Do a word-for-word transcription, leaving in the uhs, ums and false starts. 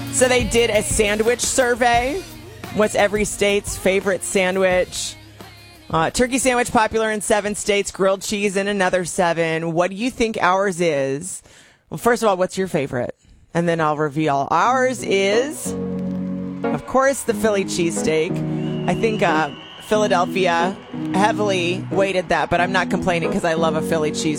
So they did a sandwich survey. What's every state's favorite sandwich? Uh, turkey sandwich popular in seven states, grilled cheese in another seven. What do you think ours is? Well, first of all, what's your favorite? And then I'll reveal. Ours is, of course, the Philly cheesesteak. I think uh, Philadelphia heavily weighted that, but I'm not complaining because I love a Philly cheesesteak.